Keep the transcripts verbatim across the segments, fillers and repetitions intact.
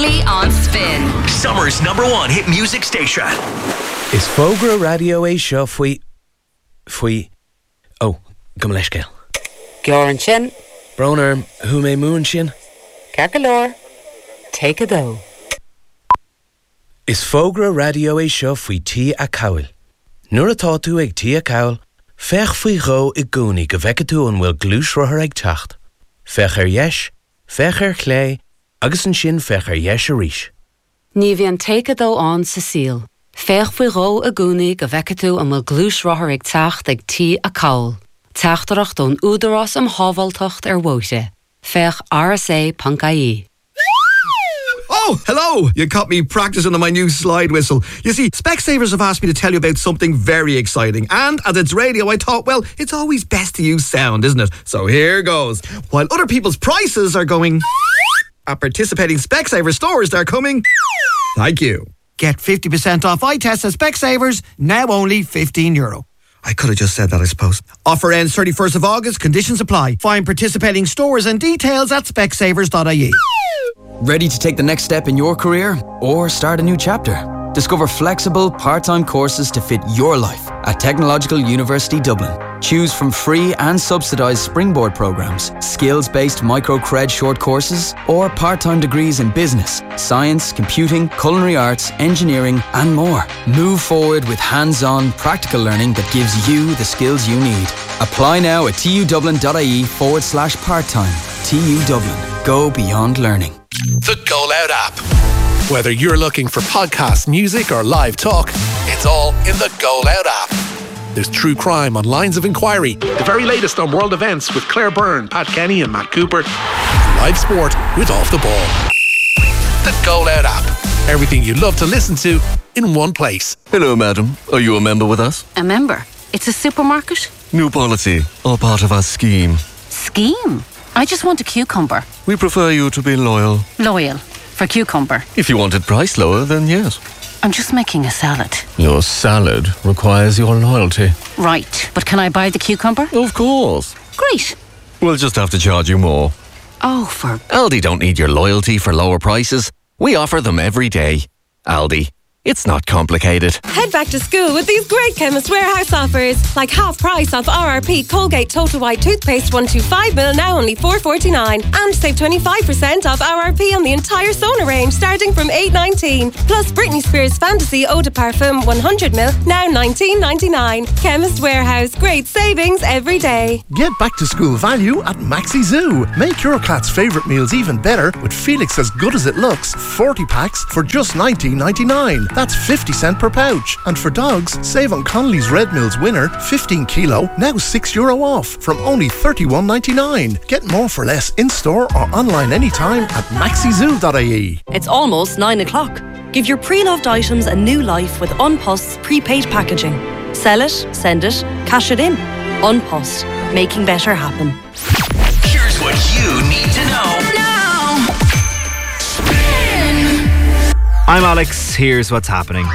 Only on Spin. Summer's number one hit music station. Is Fogra radio é seo faoi... faoi... Oh, go leis gael. Gioran sin. Broner, who may moon sin? Carcalor. Take a go. Is Fogra radio é seo faoi tí a cawl. Nuair atá tú ag tí a cawl, fech faoi ro I gúni go bheice tú an bhfuil glúis rothair ag teacht. Fech ar yeis, fech ar chlé, agus an sin fech ar yeis a ríis. Ní bhíonn take a dó an sa síl. Fech faoi ro a gúni go bheice tú an bhfuil glúis rothair ag teacht ag tí a cawl. Teachtarach don údarás am hábhaltacht ar bhóite. Fech R S A dot I E. Oh, hello! You caught me practicing on my new slide whistle. You see, Specsavers have asked me to tell you about something very exciting. And as it's radio, I thought, well, it's always best to use sound, isn't it? So here goes. While other people's prices are going... at participating Specsavers stores, they're coming... Thank you. Get fifty percent off eye tests at Specsavers, now only fifteen euro. I could have just said that, I suppose. Offer ends thirty-first of August. Conditions apply. Find participating stores and details at specsavers dot I E. Ready to take the next step in your career or start a new chapter? Discover flexible, part-time courses to fit your life at Technological University Dublin. Choose from free and subsidised springboard programmes, skills-based micro-cred short courses, or part-time degrees in business, science, computing, culinary arts, engineering, and more. Move forward with hands-on, practical learning that gives you the skills you need. Apply now at tudublin.ie forward slash part-time. T U Dublin. Go beyond learning. The Go Loud app. Whether you're looking for podcasts, music, or live talk, it's all in the Go Loud app. There's true crime on Lines of Inquiry, the very latest on world events with Claire Byrne, Pat Kenny, and Matt Cooper, and live sport with Off the Ball. The Go Loud app. Everything you love to listen to in one place. Hello, madam. Are you a member with us? A member? It's a supermarket? New policy, all part of our scheme. Scheme? I just want a cucumber. We prefer you to be loyal. Loyal. For cucumber. If you wanted price lower, then yes. I'm just making a salad. Your salad requires your loyalty. Right, but can I buy the cucumber? Of course. Great. We'll just have to charge you more. Oh, for... Aldi don't need your loyalty for lower prices. We offer them every day. Aldi. It's not complicated. Head back to school with these great Chemist Warehouse offers. Like half price off R R P Colgate Total White Toothpaste one twenty-five milliliters, now only four forty-nine. And save twenty-five percent off R R P on the entire Sona range, starting from eight nineteen. Plus Britney Spears Fantasy Eau de Parfum one hundred milliliters, now nineteen ninety-nine. Chemist Warehouse, great savings every day. Get back to school value at Maxi Zoo. Make your cat's favourite meals even better with Felix As Good As It Looks forty packs for just nineteen ninety-nine. That's fifty cent per pouch. And for dogs, save on Connolly's Red Mills Winner fifteen kilo, now six euro off from only thirty-one ninety-nine. Get more for less in-store or online anytime at maxi zoo dot I E. It's almost nine o'clock. Give your pre-loved items a new life with Unpost's prepaid packaging. Sell it, send it, cash it in. Unpost, making better happen. Here's what you need to know now. I'm Alex, here's what's happening.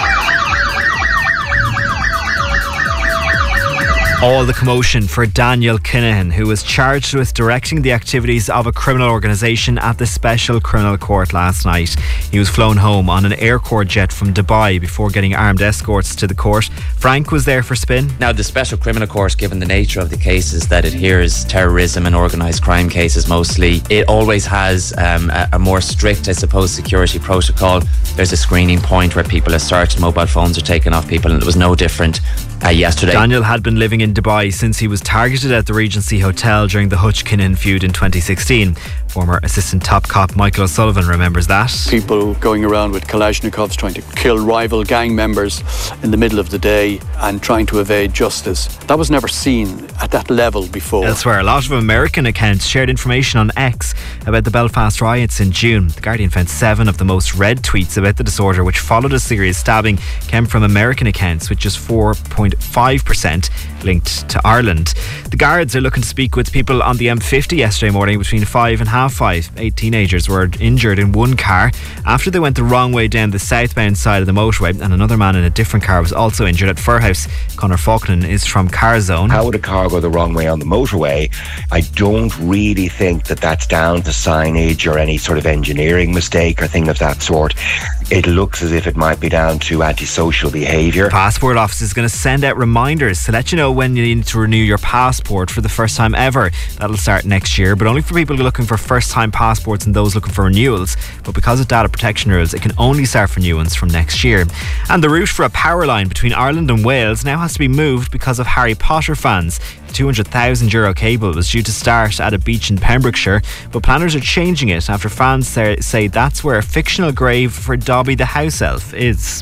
All the commotion for Daniel Kinahan, who was charged with directing the activities of a criminal organisation at the Special Criminal Court last night. He was flown home on an Air Corps jet from Dubai before getting armed escorts to the court. Frank was there for Spin. Now, the Special Criminal Court, given the nature of the cases that it hears, terrorism and organised crime cases mostly, it always has um, a, a more strict, I suppose, security protocol. There's a screening point where people are searched, mobile phones are taken off people, and it was no different uh, yesterday. Daniel had been living in Dubai since he was targeted at the Regency Hotel during the Hutch Kinahan feud in twenty sixteen. Former assistant top cop Michael O'Sullivan remembers that. People going around with Kalashnikovs trying to kill rival gang members in the middle of the day and trying to evade justice. That was never seen at that level before. Elsewhere, a lot of American accounts shared information on X about the Belfast riots in June. The Guardian found seven of the most read tweets about the disorder, which followed a serious stabbing, came from American accounts, with just four point five percent linked linked to Ireland. The guards are looking to speak with people on the M fifty yesterday morning between five and half five. Eight teenagers were injured in one car after they went the wrong way down the southbound side of the motorway, and another man in a different car was also injured at Furhouse. Conor Faulkner is from CarZone. How would a car go the wrong way on the motorway? I don't really think that that's down to signage or any sort of engineering mistake or thing of that sort. It looks as if it might be down to antisocial behaviour. Passport Office is going to send out reminders to let you know when you need to renew your passport for the first time ever. That'll start next year, but only for people looking for first time passports and those looking for renewals. But because of data protection rules, it can only start for new ones from next year. And the route for a power line between Ireland and Wales now has to be moved because of Harry Potter fans. The two hundred thousand euro cable was due to start at a beach in Pembrokeshire, but planners are changing it after fans say, say that's where a fictional grave for Dobby the house elf is.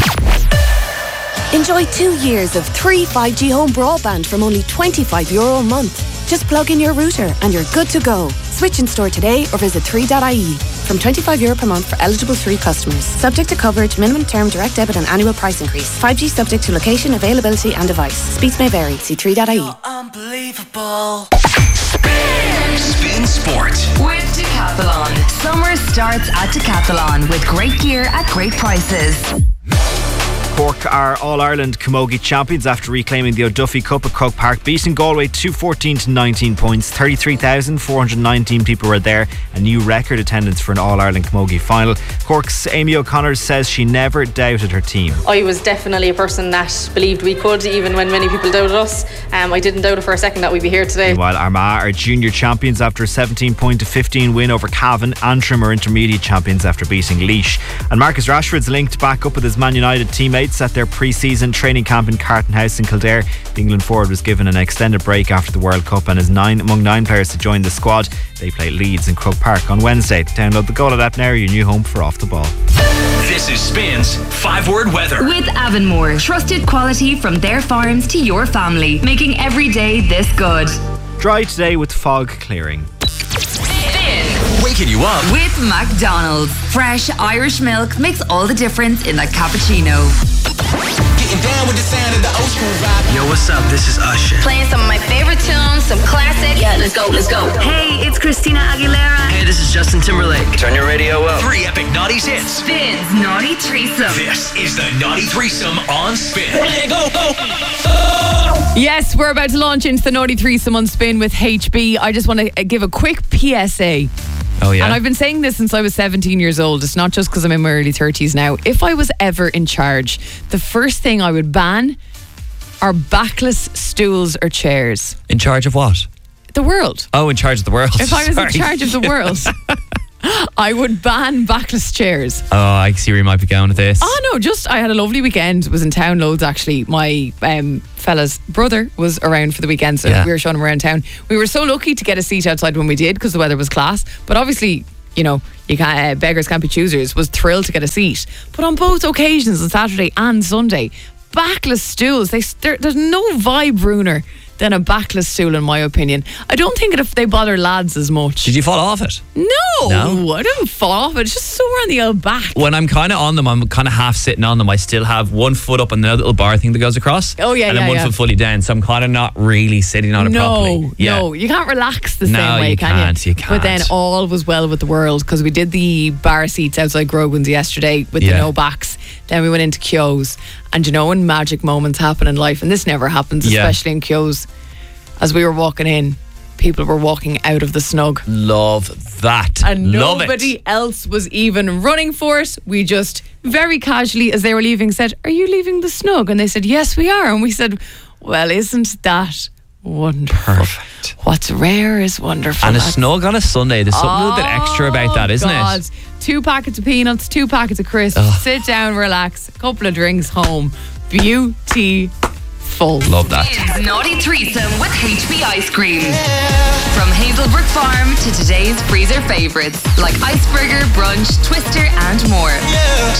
Enjoy two years of three five G home broadband from only twenty-five euro a month. Just plug in your router and you're good to go. Switch in store today or visit three dot I E. From twenty-five euro per month for eligible three customers. Subject to coverage, minimum term, direct debit and annual price increase. five G subject to location, availability and device. Speeds may vary. See three dot I E. Unbelievable. Spin Sport with Decathlon. Summer starts at Decathlon with great gear at great prices. Cork are All-Ireland Camogie champions after reclaiming the O'Duffy Cup at Croke Park, beating Galway two fourteen to nineteen points. thirty-three thousand four hundred nineteen people were there, a new record attendance for an All-Ireland Camogie final. Cork's Amy O'Connor says she never doubted her team. I was definitely a person that believed we could, even when many people doubted us. Um, I didn't doubt it for a second that we'd be here today. While Armagh are junior champions after a seventeen point to fifteen win over Cavan, Antrim are intermediate champions after beating Laois. And Marcus Rashford's linked back up with his Man United teammates at their pre-season training camp in Carton House in Kildare. The England forward was given an extended break after the World Cup and is nine among nine players to join the squad. They play Leeds in Croke Park on Wednesday. Download the Go Loud app now, your new home for Off the Ball. This is Spin's five-word weather. With Avonmore, trusted quality from their farms to your family, making every day this good. Dry today with fog clearing. Waking you up with McDonald's. Fresh Irish milk makes all the difference in a cappuccino. Getting down with the sound of the old school vibe. Yo, what's up? This is Usher. Playing some of my favorite tunes, some classic. Yeah, let's go, let's go. Hey, it's Christina Aguilera. Hey, this is Justin Timberlake. Turn your radio up. Three epic naughty hits. Spin's Naughty Threesome. This is the Naughty Threesome on Spin. Go, go. Yes, we're about to launch into the Naughty Threesome on Spin with H B. I just want to give a quick P S A. Oh, yeah. And I've been saying this since I was seventeen years old. It's not just because I'm in my early thirties now. If I was ever in charge, the first thing I would ban are backless stools or chairs. In charge of what? The world. Oh, in charge of the world. If I was Sorry. in charge of the world, I would ban backless chairs. Oh, I see where you might be going with this. Oh no, just I had a lovely weekend. Was in town loads actually. My um, fella's brother was around for the weekend, so Yeah. we were showing him around town. We were so lucky to get a seat outside when we did because the weather was class. But obviously, you know, you can't, uh, beggars can't be choosers. Was thrilled to get a seat. But on both occasions, on Saturday and Sunday, backless stools. They there's no vibe ruiner than a backless stool, in my opinion. I don't think if they bother lads as much. Did you fall off it? No, No? I didn't fall off it. It's just sore on the old back. When I'm kind of on them, I'm kind of half sitting on them. I still have one foot up on the little bar thing that goes across. Oh, yeah, And yeah, then one yeah. foot fully down. So I'm kind of not really sitting on it no, properly. Yeah. No, you can't relax the No, same way, you can can't, you But then can't. all was well with the world because we did the bar seats outside Grogan's yesterday with Yeah. the no backs. Then we went into Kyo's. And you know when magic moments happen in life, and this never happens, Yeah. especially in Kyo's, as we were walking in, people were walking out of the snug. Love that. And Love nobody it. else was even running for it. We just very casually, as they were leaving, said, "Are you leaving the snug?" And they said, "Yes, we are." And we said, "Well, isn't that wonderful?" Perfect. What's rare is wonderful. And a That's- snug on a Sunday. There's something a little bit extra about that, isn't God. it? Two packets of peanuts, two packets of crisps. Ugh. Sit down, relax. A couple of drinks, home. Beautiful. Love that. Spin's Naughty Threesome with H B Ice Cream. From Hazelbrook Farm to today's freezer favourites like Iceburger, Brunch, Twister and more.